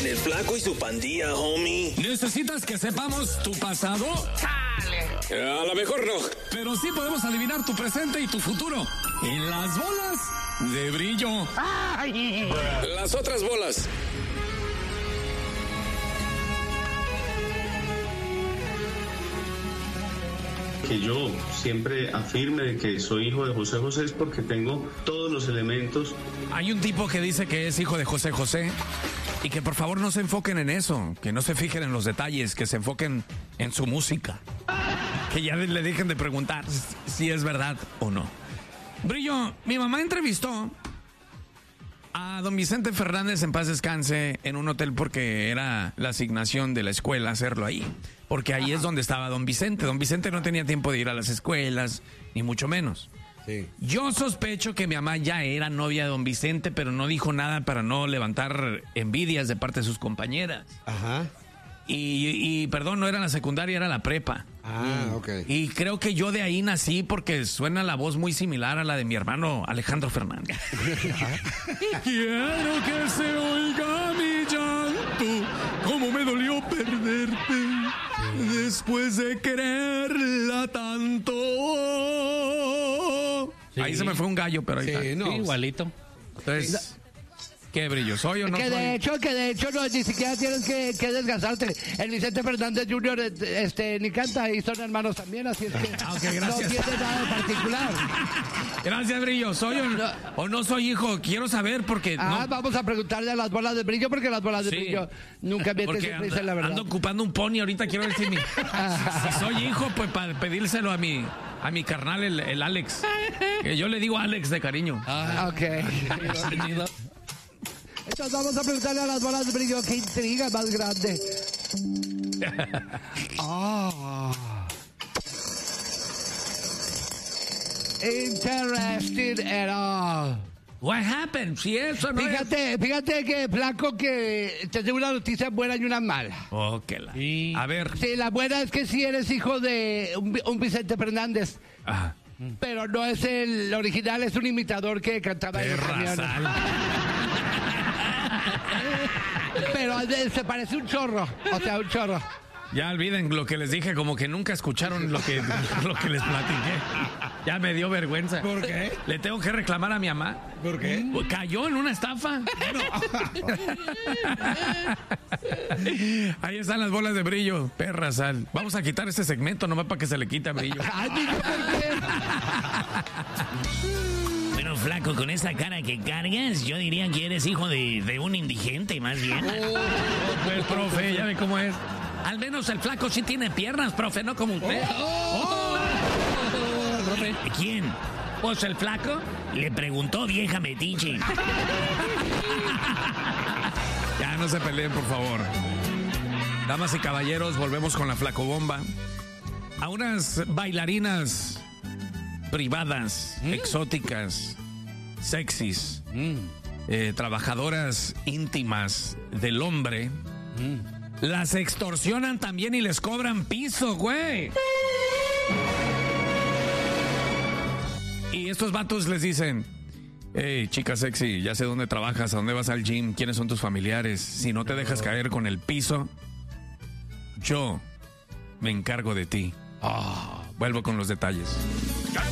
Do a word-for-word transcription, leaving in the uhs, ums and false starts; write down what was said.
El Flaco y su pandilla, homie. ¿Necesitas que sepamos tu pasado? ¡Chale! A lo mejor no. Pero sí podemos adivinar tu presente y tu futuro. En las bolas de brillo. ¡Ay! Las otras bolas. Que yo siempre afirme que soy hijo de José José es porque tengo todos los elementos. Hay un tipo que dice que es hijo de José José y que por favor no se enfoquen en eso, que no se fijen en los detalles, que se enfoquen en su música. Que ya le dejen de preguntar si es verdad o no. Brillo, mi mamá entrevistó a don Vicente Fernández, en paz descanse, en un hotel porque era la asignación de la escuela hacerlo ahí. Porque ahí es donde estaba don Vicente. Don Vicente no tenía tiempo de ir a las escuelas, ni mucho menos. Sí. Yo sospecho que mi mamá ya era novia de don Vicente, pero no dijo nada para no levantar envidias de parte de sus compañeras. Ajá. Y, y perdón, no era la secundaria, era la prepa. Ah, ok. Y creo que yo de ahí nací porque suena la voz muy similar a la de mi hermano Alejandro Fernández. Quiero que se oiga mi llanto, cómo me dolió perderte después de quererla tanto. Sí. Ahí se me fue un gallo, pero ahí sí, está. No, sí, igualito. Entonces... ¿Qué, Brillo? ¿Soy o no que soy? de hecho, que de hecho no, ni siquiera tienes que, que desgastarte. El Vicente Fernández junior este, ni canta y son hermanos también, así es que ah, okay, gracias. No tiene nada de particular. Gracias, Brillo. ¿Soy o no, o no soy hijo? Quiero saber porque... Ah, no... vamos a preguntarle a las bolas de brillo porque las bolas de sí. brillo nunca mienten, siempre dicen la verdad. Ando ocupando un pony ahorita, quiero ver si, mi, si soy hijo, pues para pedírselo a mi, a mi carnal, el, el Alex. Que yo le digo Alex de cariño. Ah, ok. Entonces vamos a preguntarle a las bolas de brillo qué intriga más grande. Oh. Interested at all. What happened? Si eso no fíjate, es... fíjate que, Flaco, que te tengo una noticia buena y una mala. Oh, que la... sí. A ver. Sí, la buena es que sí eres hijo de un, un Vicente Fernández. Ajá. Pero no es el original, es un imitador que cantaba en el camión. Pero se parece un chorro, o sea, un chorro. Ya olviden lo que les dije, como que nunca escucharon lo que, lo que les platiqué. Ya me dio vergüenza. ¿Por qué? Le tengo que reclamar a mi mamá. ¿Por qué? Cayó en una estafa. No. Ahí están las bolas de brillo, perra sal. Vamos a quitar este segmento nomás para que se le quite brillo. Ay, ¿por qué? Bueno, Flaco, con esa cara que cargas, yo diría que eres hijo de, de un indigente, más bien. Oh, pues, profe, ya ve cómo es. Al menos el Flaco sí tiene piernas, profe, no como usted. Oh, oh, oh, profe. ¿Quién? Pues el Flaco. Le preguntó vieja metiche. Ya no se peleen, por favor. Damas y caballeros, volvemos con la Flacobomba. A unas bailarinas privadas, ¿Mm? exóticas, sexys, mm. eh, trabajadoras íntimas del hombre, mm. las extorsionan también y les cobran piso, güey. Y estos vatos les dicen: hey, chica sexy, ya sé dónde trabajas, a dónde vas al gym, quiénes son tus familiares. Si no te dejas caer con el piso, yo me encargo de ti. Oh, vuelvo con los detalles.